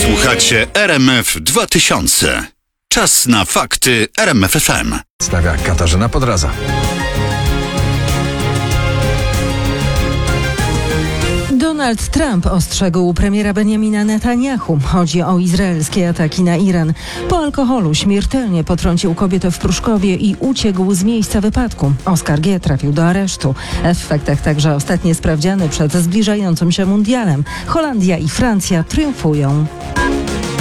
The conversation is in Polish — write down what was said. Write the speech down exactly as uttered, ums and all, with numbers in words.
Słuchacie R M F dwa tysiące. Czas na fakty R M F F M. Stawia Katarzyna Podraza. Donald Trump ostrzegł premiera Benjamina Netanyahu. Chodzi o izraelskie ataki na Iran. Po alkoholu śmiertelnie potrącił kobietę w Pruszkowie i uciekł z miejsca wypadku. Oskar G. trafił do aresztu. W efektach także ostatnie sprawdziany przed zbliżającym się mundialem. Holandia i Francja triumfują.